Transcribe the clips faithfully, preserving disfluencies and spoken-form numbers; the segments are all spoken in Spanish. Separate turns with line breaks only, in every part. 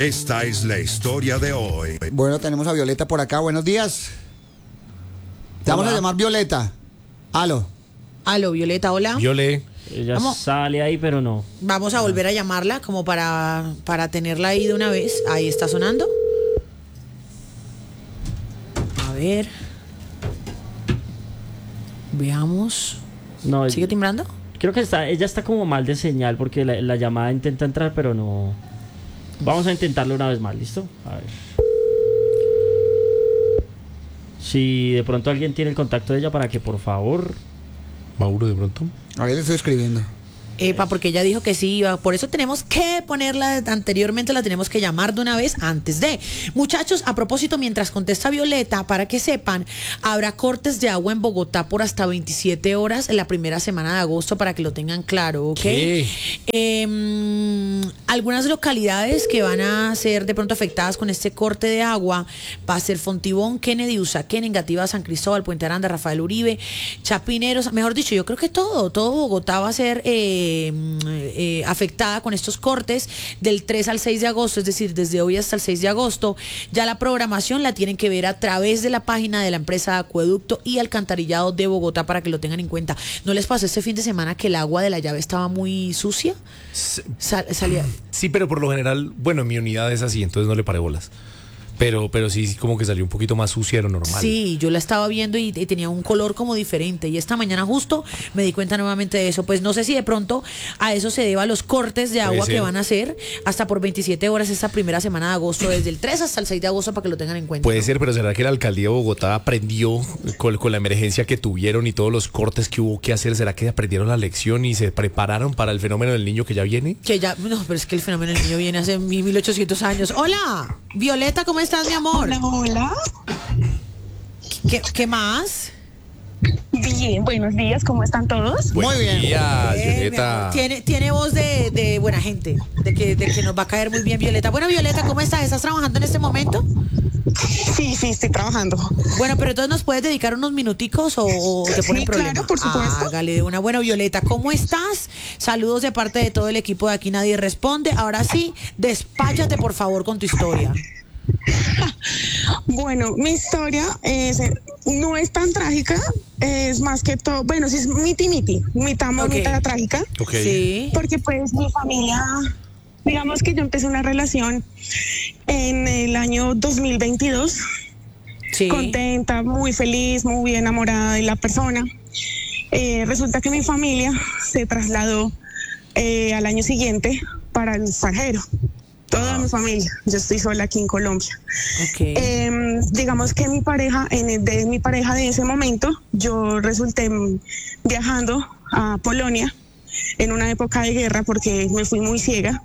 Esta es la historia de hoy.
Bueno, tenemos a Violeta por acá. Buenos días. Te vamos a llamar Violeta. Aló.
Aló, Violeta, hola.
Viole.
Ella
Vamos.
sale ahí, pero no.
Vamos a volver a llamarla como para, para tenerla ahí de una vez. Ahí está sonando. A ver. Veamos.
No,
¿Sigue timbrando?
creo que está, ella está como mal de señal porque la, la llamada intenta entrar, pero no. Vamos a intentarlo una vez más, ¿listo? A ver. Si de pronto alguien tiene el contacto de ella para que por favor.
Mauro, de pronto.
A ver, le estoy escribiendo.
Epa, porque ella dijo que sí iba. Por eso tenemos que ponerla anteriormente, la tenemos que llamar de una vez antes de. Muchachos, a propósito, mientras contesta Violeta, para que sepan, habrá cortes de agua en Bogotá por hasta veintisiete horas en la primera semana de agosto, para que lo tengan claro, ¿ok?
¿Qué?
Eh, algunas localidades que van a ser de pronto afectadas con este corte de agua va a ser Fontibón, Kennedy, Usaquén, Engativá, San Cristóbal, Puente Aranda, Rafael Uribe, Chapineros. Mejor dicho, yo creo que todo, todo Bogotá va a ser eh, eh, afectada con estos cortes del tres al seis de agosto, es decir, desde hoy hasta el seis de agosto. Ya la programación la tienen que ver a través de la página de la empresa de Acueducto y Alcantarillado de Bogotá, para que lo tengan en cuenta. ¿No les pasó este fin de semana que el agua de la llave estaba muy sucia? Sal, salía.
Sí, pero por lo general, bueno, mi unidad es así, entonces no le paré bolas. Pero, pero sí, como que salió un poquito más sucia de lo normal.
Sí, yo la estaba viendo y, y tenía un color como diferente. Y esta mañana justo me di cuenta nuevamente de eso. Pues no sé si de pronto a eso se deba los cortes de agua que van a hacer hasta por veintisiete horas esta primera semana de agosto, desde el tres hasta el seis de agosto, para que lo tengan en cuenta.
Puede
¿no?
ser, pero ¿será que la alcaldía de Bogotá aprendió con, con la emergencia que tuvieron y todos los cortes que hubo que hacer? ¿Será que aprendieron la lección y se prepararon para el fenómeno del niño que ya viene?
Que ya, no, pero es que el fenómeno del niño viene hace mil ochocientos años. Hola, Violeta, ¿cómo estás, mi amor?
Hola, hola.
¿Qué, qué más?
Bien, buenos días, ¿cómo están todos?
Buenos
Muy bien.
días,
Eh, mi
Violeta.
amor, tiene, tiene voz de, de buena gente, de que, de que nos va a caer muy bien, Violeta. Bueno, Violeta, ¿cómo estás? ¿Estás trabajando en este momento?
Sí, sí, estoy trabajando.
Bueno, pero entonces nos puedes dedicar unos minuticos o, o te ponen
Sí,
problema.
claro, por supuesto.
Hágale de una. Bueno, Violeta, ¿cómo estás? Saludos de parte de todo el equipo de Aquí Nadie Responde. Ahora sí, despáchate por favor con tu historia.
Bueno, mi historia es, no es tan trágica, es más que todo, bueno, sí es miti miti, mitad
Ok.
mitad trágica,
Ok.
Sí.
porque pues mi familia, digamos que yo empecé una relación en el año dos mil veintidós,
Sí.
contenta, muy feliz, muy enamorada de la persona. Eh, resulta que mi familia se trasladó eh, al año siguiente para el extranjero. Toda mi familia, yo estoy sola aquí en Colombia.
Ok.
Eh, digamos que mi pareja, en el de mi pareja de ese momento, yo resulté mm, viajando a Polonia en una época de guerra porque me fui muy ciega.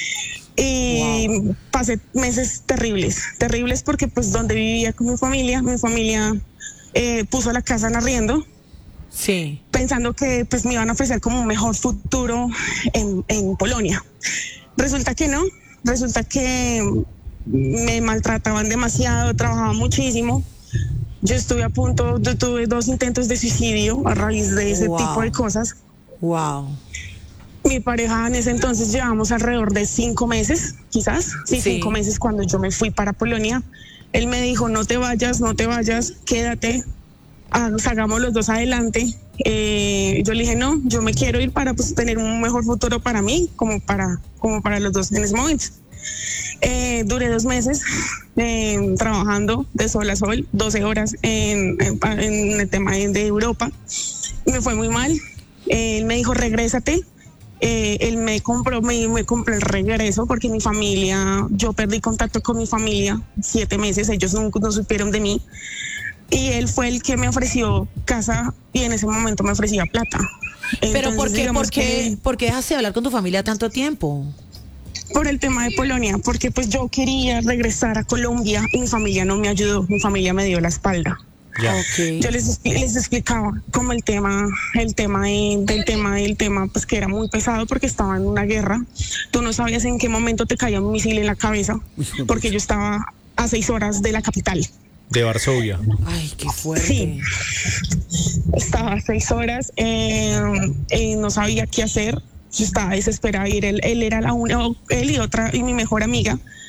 Y
Wow.
pasé meses terribles, terribles porque pues donde vivía con mi familia, mi familia eh, puso la casa en arriendo,
Sí.
pensando que pues me iban a ofrecer como un mejor futuro en, en Polonia. Resulta que no, resulta que me maltrataban demasiado, trabajaba muchísimo. Yo estuve a punto, yo tuve dos intentos de suicidio a raíz de ese
Wow.
tipo de cosas.
Wow.
Mi pareja en ese entonces llevamos alrededor de cinco meses, quizás, sí,
Sí.
cinco meses cuando yo me fui para Polonia. Él me dijo, no te vayas, no te vayas, quédate, ah, salgamos los dos adelante. Eh, yo le dije, no, yo me quiero ir para pues, tener un mejor futuro para mí, como para, como para los dos en ese momento. Eh, duré dos meses eh, trabajando de sol a sol, doce horas en, en, en el tema de, de Europa. Me fue muy mal. Eh, él me dijo, regrésate. Eh, él me compró, me, me compró el regreso porque mi familia, yo perdí contacto con mi familia siete meses, ellos nunca no supieron de mí. Y él fue el que me ofreció casa y en ese momento me ofrecía plata.
Pero
Entonces,
¿por qué,
digamos
por qué,
que-
por qué dejaste de hablar con tu familia tanto tiempo?
por el tema de Polonia, porque pues yo quería regresar a Colombia y mi familia no me ayudó, mi familia me dio la espalda.
Ya.
Ok.
Yo les, les explicaba como el tema, el tema de- del tema del tema, pues que era muy pesado porque estaba en una guerra. Tú no sabías en qué momento te caía un misil en la cabeza, porque yo estaba a seis horas de la capital.
De Varsovia.
Ay, qué fuerte.
Sí. Estaba a seis horas, eh, eh, no sabía qué hacer. Yo estaba desesperada y él, él era la una, él y otra, y mi mejor amiga,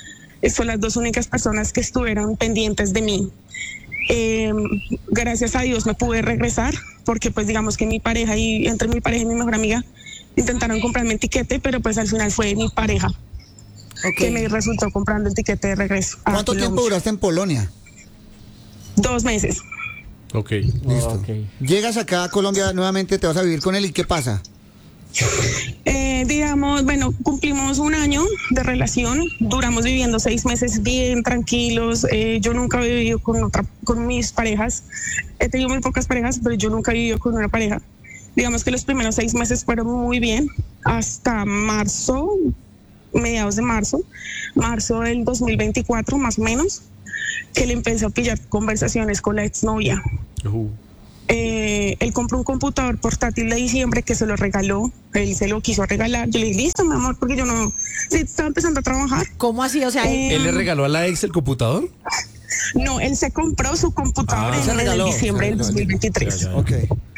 Son las dos únicas personas que estuvieron pendientes de mí. Eh, gracias a Dios me pude regresar, porque pues digamos que mi pareja y entre mi pareja y mi mejor amiga intentaron comprarme el tiquete, pero pues al final fue mi pareja
Ok.
que me resultó comprando el tiquete de regreso. a
¿Cuánto
Colombia.
tiempo duraste en Polonia?
Dos meses.
Ok.
Listo.
Ok.
Llegas acá a Colombia nuevamente, te vas a vivir con él y ¿qué pasa?
Eh, digamos, bueno, cumplimos un año de relación, duramos viviendo seis meses bien tranquilos. Eh, yo nunca he vivido con otra, con mis parejas. He tenido muy pocas parejas, pero yo nunca he vivido con una pareja. Digamos que los primeros seis meses fueron muy bien, hasta marzo, mediados de marzo, marzo del dos mil veinticuatro más o menos, que le empecé a pillar conversaciones con la exnovia.
Uh.
Eh, él compró un computador portátil de diciembre que se lo regaló, él se lo quiso regalar. Yo le dije, listo, mi amor, porque yo no, sí, estaba empezando a trabajar.
¿Cómo así? O sea,
Eh,
¿Él le regaló a la ex el computador?
No, él se compró su computador
Ah,
en
se
el
regaló,
diciembre
se
del
regaló.
dos mil veintitrés.
Ya, ya.
Ok.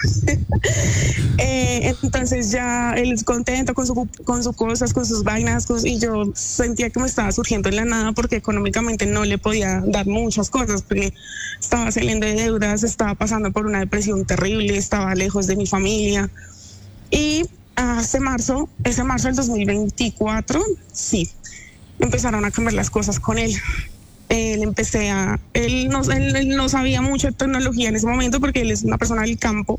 Eh, entonces ya él es contento con, su, con sus cosas, con sus vainas, cos- y yo sentía que me estaba surgiendo en la nada porque económicamente no le podía dar muchas cosas, porque estaba saliendo de deudas, estaba pasando por una depresión terrible, estaba lejos de mi familia. Y hace marzo, ese marzo del dos mil veinticuatro, sí, empezaron a cambiar las cosas con él. Él empecé a, él no, él, él no sabía mucho de tecnología en ese momento porque él es una persona del campo.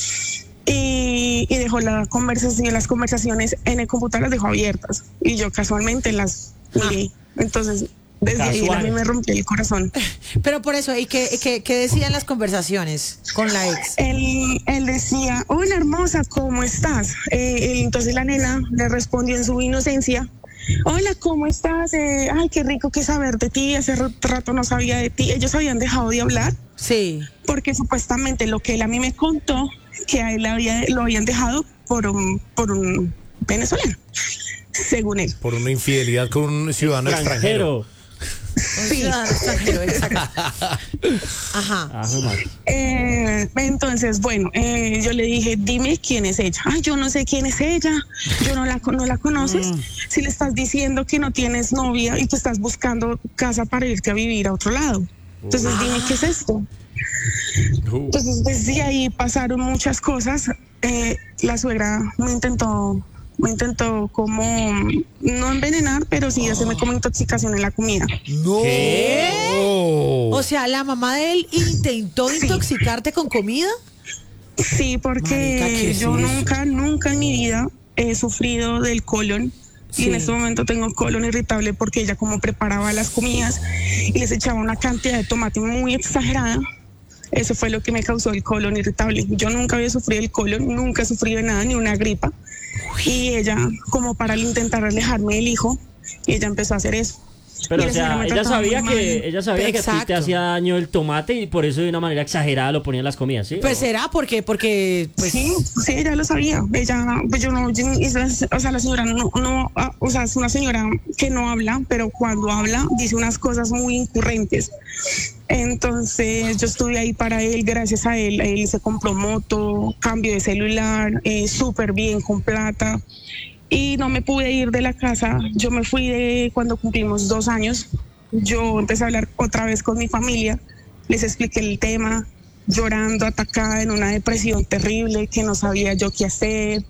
Y, y dejó la conversación, las conversaciones en el computador, las dejó abiertas y yo casualmente las miré. Entonces desde ahí
Casual.
a mí me rompió el corazón.
pero por eso, ¿y qué, qué, qué decían las conversaciones con la ex?
Él, él decía, hola hermosa, ¿cómo estás? Eh, entonces la nena le respondió en su inocencia, hola, ¿cómo estás? Eh, ay, qué rico que saber de ti, hace rato no sabía de ti. Ellos habían dejado de hablar
Sí.
porque supuestamente lo que él a mí me contó, que a él había, lo habían dejado por un, por un venezolano, según él.
Por una infidelidad con un ciudadano extranjero.
Un ciudadano extranjero, exacto. Ajá.
Ah, fue mal.
Eh, entonces, bueno, eh, yo le dije, dime quién es ella. Ay, yo no sé quién es ella, yo no la, con- no la conoces. Si le estás diciendo que no tienes novia y que estás buscando casa para irte a vivir a otro lado. Entonces, dime qué es esto.
Uh.
Entonces, desde ahí pasaron muchas cosas. Eh, la suegra me intentó, me intentó como, no envenenar, pero sí hacerme como intoxicación en la comida.
No.
Oh.
O sea, la mamá de él intentó
Sí.
intoxicarte con comida.
Sí, porque
Marica, ¿qué es
yo
eso?
nunca, nunca en mi vida he sufrido del colon.
Sí.
Y en este momento tengo colon irritable porque ella como preparaba las comidas y les echaba una cantidad de tomate muy exagerada. Eso fue lo que me causó el colon irritable. Yo nunca había sufrido el colon, nunca he sufrido de nada, ni una gripa. Y ella, como para intentar alejarme del hijo, y ella empezó a hacer eso.
Pero
Y
o
la señora
sea,
me
ella
trataba
sabía
muy
que
mal.
ella sabía que a ti te
Exacto.
hacía daño el tomate y por eso de una manera exagerada lo ponía en las comidas, ¿sí?
Pues
¿O?
será porque, porque, pues.
Sí, sí, ella lo sabía. Ella, pues yo no, yo- o sea, la señora no, no, ah, o sea, es una señora que no habla, pero cuando habla dice unas cosas muy incurrentes. Entonces yo estuve ahí para él, gracias a él. Él se compró moto, cambio de celular, eh, súper bien, con plata. Y no me pude ir de la casa. Yo me fui de cuando cumplimos dos años. Yo empecé a hablar otra vez con mi familia. Les expliqué el tema, llorando, atacada en una depresión terrible que no sabía yo qué hacer.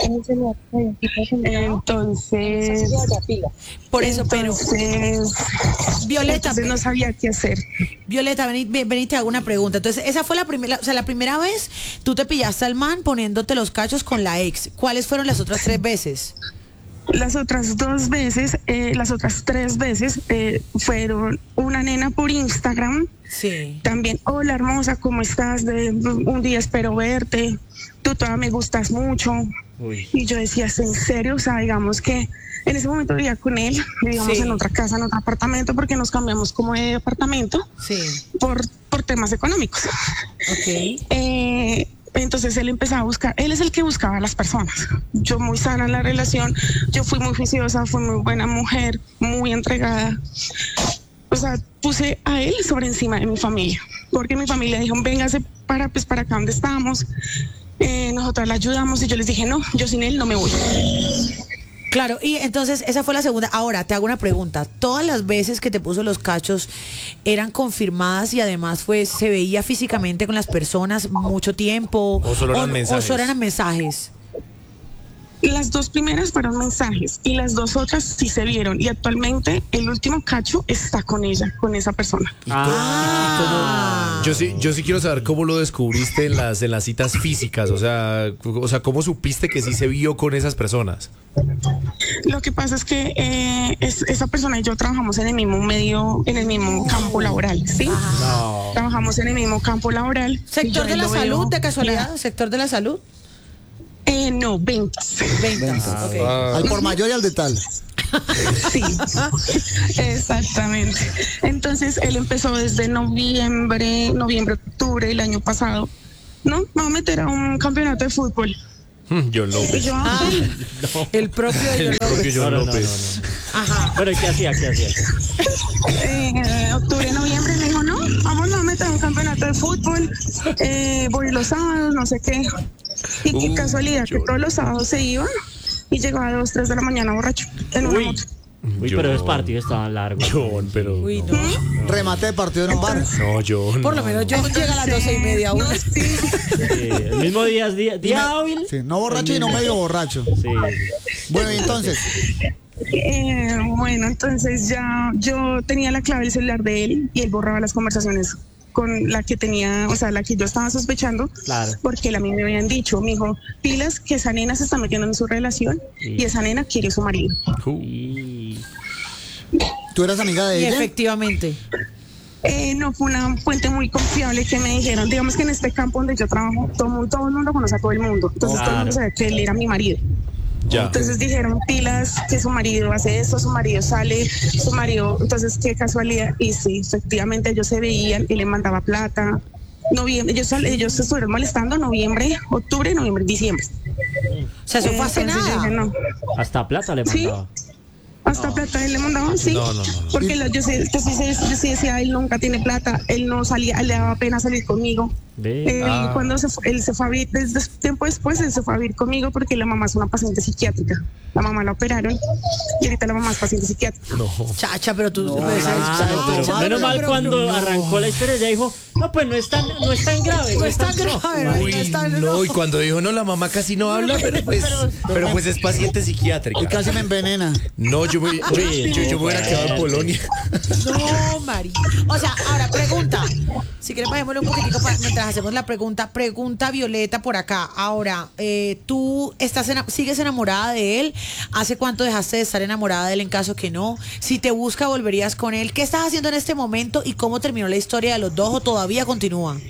Entonces,
Por eso, pero.
entonces,
Violeta,
entonces no sabía qué hacer.
Violeta, vení, ven, vení, te hago una pregunta. Entonces, esa fue la primera, o sea, la primera vez tú te pillaste al man poniéndote los cachos con la ex. ¿Cuáles fueron las otras tres veces?
Las otras dos veces, eh, las otras tres veces eh, fueron una nena por Instagram.
Sí.
También, hola hermosa, ¿cómo estás? De, un día espero verte, tú todavía me gustas mucho.
Uy.
Y yo decía, ¿es en serio? O sea, digamos que en ese momento vivía con él, vivíamos
Sí.
en otra casa, en otro apartamento, porque nos cambiamos como de apartamento
Sí.
por, por temas económicos.
Ok.
Eh, entonces él empezaba a buscar, él es el que buscaba a las personas. Yo muy sana en la relación, yo fui muy juiciosa, fui muy buena mujer, muy entregada. O sea, puse a él sobre encima de mi familia, porque mi familia dijo, véngase para, pues, para acá donde estamos, eh, nosotros la ayudamos, y yo les dije, no, yo sin él no me voy.
Claro, y entonces esa fue la segunda. Ahora, te hago una pregunta. ¿Todas las veces que te puso los cachos eran confirmadas y además fue, se veía físicamente con las personas mucho tiempo?
¿O solo eran
o,
mensajes?
¿O solo eran mensajes?
Las dos primeras fueron mensajes y las dos otras sí se vieron. Y actualmente el último cacho está con ella, con esa persona.
Ah,
Yo sí, yo sí quiero saber cómo lo descubriste en las, en las citas físicas, o sea, o sea, cómo supiste que sí se vio con esas personas.
Lo que pasa es que eh, es- esa persona y yo trabajamos en el mismo medio, en el mismo campo laboral, ¿sí?
No.
Trabajamos en el mismo campo laboral. Y yo
¿Sector
a
de
él
la
lo veo-
salud, de casualidad? ¿Sector de la salud?
Eh, no, ventas.
Ventas, ok.
Al por mayor y al de tal.
Sí, exactamente. Entonces él empezó desde noviembre, noviembre, octubre del año pasado. No, me voy a meter a un campeonato de fútbol.
Hmm, John
Y
López.
yo,
Ah, el propio de
El propio
López.
John
No, no, no,
López.
no,
Ajá.
no. Bueno, ¿y qué hacía? ¿Qué hacía?
eh, octubre, noviembre, me dijo, no, vamos a meter a un campeonato de fútbol. Eh, voy los sábados, no sé qué. Y qué
Uh,
casualidad que
John.
todos los sábados se iba y llegaba a dos, tres de la mañana borracho en una
Uy,
moto.
uy, pero los partidos estaban largos.
John, pero...
Uy, no.
Remate de partido en un bar.
No, John.
Por lo menos yo llega a las doce y media,
No,
una.
sí.
Sí, el mismo día, día, día hábil.
Sí, no borracho y no medio borracho.
Sí.
Bueno, y entonces,
Eh, bueno, entonces ya yo tenía la clave del celular de él y él borraba las conversaciones con la que tenía, o sea, la que yo estaba sospechando,
Claro.
porque él a mí me habían dicho, me dijo, pilas que esa nena se está metiendo en su relación
Sí.
y esa nena quiere a su marido.
Y...
¿tú eras amiga de
Y
ella?
efectivamente.
Eh, no fue una fuente muy confiable que me dijeron, digamos que en este campo donde yo trabajo, todo, mu- todo el mundo conoce a todo el mundo, entonces todo el mundo
Claro.
sabe que él era mi marido.
Ya.
Entonces dijeron pilas que su marido hace esto, su marido sale, su marido, entonces qué casualidad. Y sí, efectivamente ellos se veían y le mandaba plata. Noviembre, ellos, sal- ellos se estuvieron molestando noviembre, octubre, noviembre, diciembre.
O sea, eso fue hace
Entonces yo
nada.
dije, no.
Hasta plata le
Sí.
mandaba.
Hasta plata él le mandaba, sí.
No, no, no.
Porque lo- yo, sé, yo, sí, sé- yo sí decía, él nunca tiene plata, él no salía, le daba pena salir conmigo.
Ve.
Él,
Ah.
cuando se fue, él se fue a vivir, desde tiempo después, él se fue a vivir conmigo porque la mamá es una paciente psiquiátrica. La mamá la operaron y ahorita la mamá es paciente psiquiátrica.
No.
Chacha, pero tú... pues,
Ah, no, pero
chacha,
menos mal
pero-
cuando
no.
arrancó la historia ya dijo, no, pues no es tan, no es tan grave.
No es tan grave, no
Uy,
es tan-
no, y cuando dijo, no, la mamá casi no habla, pero pues, pero pues es paciente psiquiátrica.
Y casi me envenena.
No, yo me, yo,
Uy,
yo, yo me hubiera quedado en Polonia.
No, Mari. O sea, ahora pregunta. Si quieres, bajémosle un poquitico pa- mientras hacemos la pregunta. Pregunta Violeta por acá. Ahora, eh, ¿tú estás ena- sigues enamorada de él? ¿Hace cuánto dejaste de estar enamorada de él en caso que no? Si te busca, ¿volverías con él? ¿Qué estás haciendo en este momento y cómo terminó la historia de los dos o todavía continúa?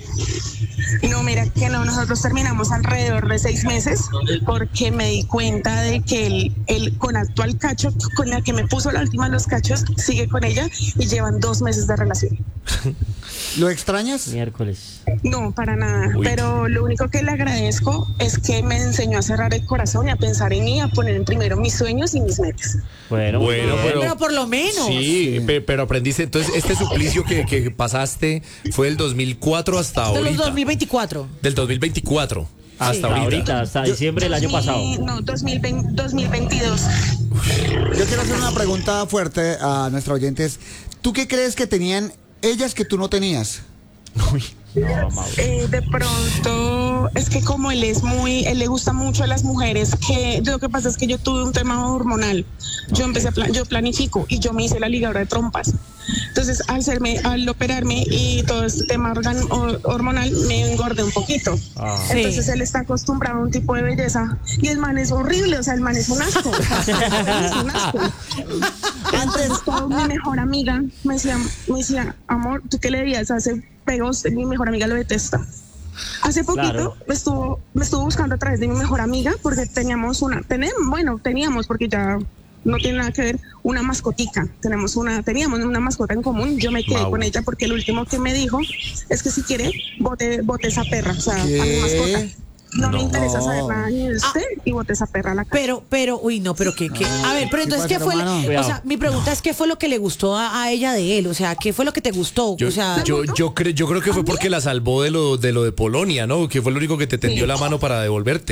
No, mira que no, nosotros terminamos alrededor de seis meses porque me di cuenta de que él, él con actual cacho, con la que me puso la última de los cachos, sigue con ella y llevan dos meses de relación.
¿Lo extrañas?
Miércoles.
No, para nada,
Uy.
pero lo único que le agradezco es que me enseñó a cerrar el corazón y a pensar en mí, a poner en primero mis sueños y mis metas.
Bueno,
Bueno,
bien.
pero-
Pero por lo menos.
Sí, pe- pero aprendiste. Entonces, este suplicio que, que pasaste fue del dos mil cuatro hasta
De los
ahorita.
dos mil veinticuatro.
Del dos mil veinticuatro hasta
Hasta
ahorita.
ahorita, hasta diciembre del año pasado.
Y, no, dos mil veinte, dos mil veintidós.
Yo quiero hacer una pregunta fuerte a nuestros oyentes. ¿Tú qué crees que tenían ellas que tú no tenías?
Uy.
No, Mauro.
Eh, de pronto, es que como él es muy, él le gusta mucho a las mujeres, que lo que pasa es que yo tuve un tema hormonal. Yo empecé a plan, yo planifico y yo me hice la ligadura de trompas. Entonces, al serme, al operarme y todo este tema organ- o- hormonal, me engordé un poquito.
Ah.
Entonces
Sí.
él está acostumbrado a un tipo de belleza y el man es horrible, o sea, el man es un asco. Es un asco. Antes, toda mi mejor amiga me decía, me decía, amor, ¿tú qué le dirías? Hace pegos, mi mejor amiga lo detesta. Hace poquito
Claro.
me estuvo me estuvo buscando a través de mi mejor amiga porque teníamos una, tenemos, bueno, teníamos porque ya no tiene nada que ver, una mascotica. Tenemos una, teníamos una mascota en común. Yo me quedé
Mau.
con ella porque el último que me dijo es que si quiere, bote, bote esa perra, o sea, a mi
¿Qué?
mascota. No, me
No.
interesa saber nada ni de usted y bote esa perra a la calle.
Pero, pero, uy, no, pero qué, qué. A ver, pero entonces,
¿qué
¿qué
pasa,
fue? lo-
hermano?
o
Cuidado.
sea, mi pregunta es, ¿qué fue lo que le gustó a, a ella de él? O sea, ¿qué fue lo que te gustó?
Yo,
o sea,
yo, yo, cre- yo creo que fue porque la salvó de lo, de lo de Polonia, ¿no? Que fue lo único que te tendió
Sí.
la mano para devolverte.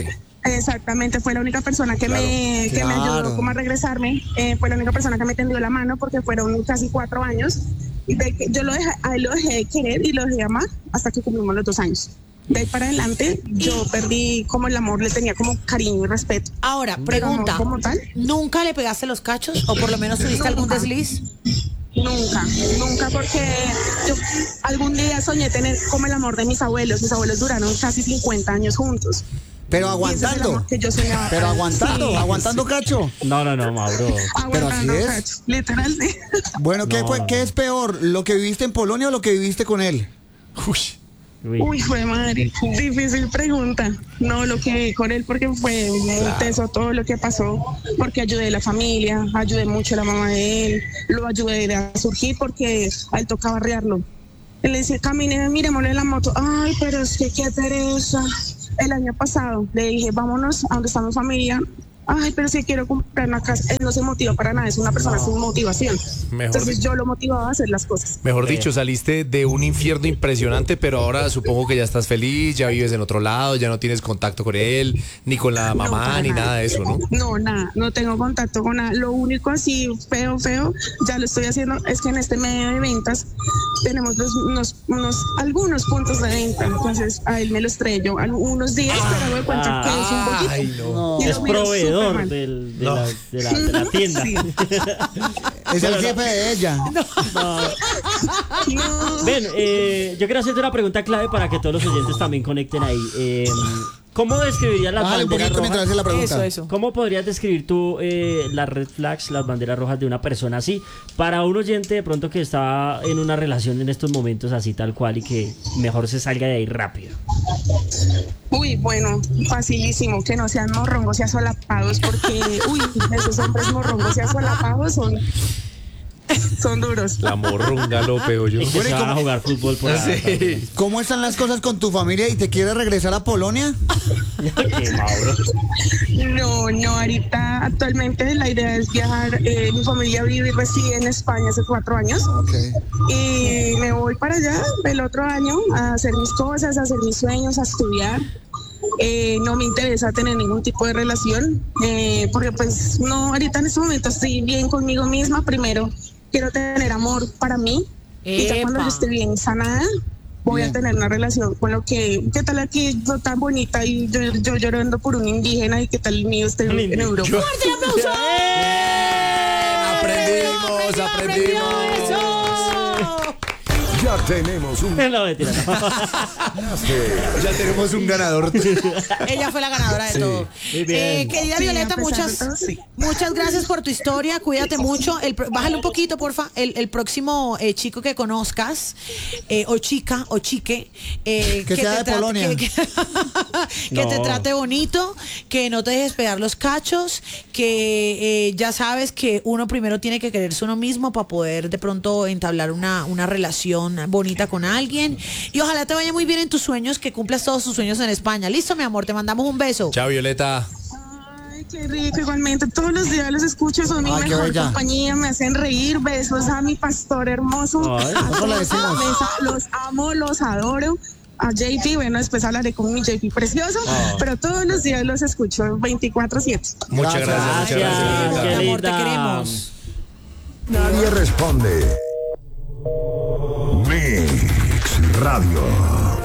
Exactamente, fue la única persona que me que me
Claro.
ayudó como a regresarme, eh, fue la única persona que me tendió la mano porque fueron casi cuatro años. Y de que yo lo dejé, a él lo dejé de querer y lo dejé de amar hasta que cumplimos los dos años. De ahí para adelante yo perdí como el amor, le tenía como cariño y respeto.
Ahora,
Pero amor
pregunta,
como tal,
¿nunca le pegaste los cachos o por lo menos tuviste algún
Nunca.
desliz?
nunca, nunca porque yo algún día soñé tener como el amor de mis abuelos. Mis abuelos duraron casi cincuenta años juntos.
Pero
Y ese es el
aguantando.
amor que yo soñaba.
Pero aguantando,
Sí.
aguantando cacho.
No, no, no, Mauro.
Pero así
Aguantando,
es.
cacho, literal, sí.
Bueno, ¿qué,
No,
fue,
no,
¿qué
no.
es peor? ¿Lo que viviste en Polonia o lo que viviste con él?
Uy.
Uy.
Uy, fue madre, difícil pregunta. No, lo que vi con él porque fue muy teso todo lo que pasó, porque ayudé a la familia, ayudé mucho a la mamá de él, lo ayudé a surgir porque a él tocaba arrearlo. Él le decía, camine, miremosle la moto. Ay, pero es que qué pereza. El año pasado le dije, vámonos a donde estamos familia. Ay, pero si quiero comprar una casa. Él no se motiva para nada, es una persona sin motivación.
Mejor
Entonces
di-
yo lo motivaba a hacer las cosas.
Mejor
Sí.
dicho, saliste de un infierno impresionante, pero ahora supongo que ya estás feliz, ya vives en otro lado, ya no tienes contacto con él, ni con la
No,
mamá,
para
ni nada de eso, ¿no?
No, nada, no tengo contacto con nada. Lo único así feo, feo, ya lo estoy haciendo, es que en este medio de ventas tenemos los- unos, unos, algunos puntos de venta. Entonces a él me los traigo algunos días, pero me cuenta que es un poquito.
Ay, no.
Y
Es
lo miro
proveedor
súper mal.
del, de,
No.
la, de, la, de la tienda.
Sí.
Es el jefe de ella.
No.
No.
Ven, eh, yo quiero hacerte una pregunta clave para que todos los oyentes también conecten ahí. Eh, ¿Cómo describirías las
Bájale un
banderas
poquito mientras
rojas?
hace la pregunta.
Eso, eso.
¿Cómo podrías describir tú eh, las red flags, las banderas rojas de una persona así? Para un oyente de pronto que está en una relación en estos momentos así tal cual y que mejor se salga de ahí rápido.
Uy, bueno, facilísimo, que no sean morrongos y asolapados, porque, uy, esos hombres morrongos y asolapados son, son duros.
La morrunga lo pego yo.
Y que
Bueno,
se
¿y
van a
cómo-
jugar fútbol por ahí.
Sí.
¿Cómo están las cosas con tu familia y te quieres regresar a Polonia?
Qué Mauro.
No, no, ahorita actualmente la idea es viajar. Eh, mi familia vive y reside en España hace cuatro años
Ok.
y me voy para allá el otro año a hacer mis cosas, a hacer mis sueños, a estudiar. Eh, no me interesa tener ningún tipo de relación eh, porque pues no, ahorita en este momento estoy bien conmigo misma. Primero quiero tener amor para mí y ya cuando
Epa.
yo esté bien sanada voy
Bien.
a tener una relación con lo que, ¿qué tal aquí yo tan bonita y yo, yo llorando por un indígena y qué tal el mío esté
Un
en
indígena.
Europa?
¡Fuerte el aplauso!
Aprendimos,
¡Aprendió,
aprendimos.
eso!
Ya tenemos un
No, mentira, no.
Ya tenemos un ganador.
Ella fue la ganadora de todo.
Muy bien.
Eh, querida
Sí,
Violeta,
a pesar de
muchas,
todo, sí.
muchas gracias por tu historia. Cuídate mucho. El, pro- bájale un poquito, porfa. El, el próximo eh, chico que conozcas, eh, o chica, o chique, eh,
Que sea de
trate-
Polonia.
que, que- que te
No.
trate bonito, que no te dejes pegar los cachos, que eh, ya sabes que uno primero tiene que quererse uno mismo para poder de pronto entablar una, una relación bonita con alguien. Y ojalá te vaya muy bien en tus sueños, que cumplas todos tus sueños en España. Listo, mi amor, te mandamos un beso.
Chao, Violeta.
Ay, qué rico, igualmente. Todos los días los escucho, son mi
Ay, qué
mejor
bella.
compañía, me hacen reír. Besos a mi pastor hermoso.
Ay,
A
nosotros le
toda
decimos.
la mesa, los amo, los adoro. A J P, bueno, después hablaré con mi J P precioso, pero todos los días los escucho veinticuatro siete.
Muchas gracias, muchas
Gracias,
gracias.
qué
Violeta.
Mi amor, te
linda.
queremos.
Nadie responde. Mix Radio.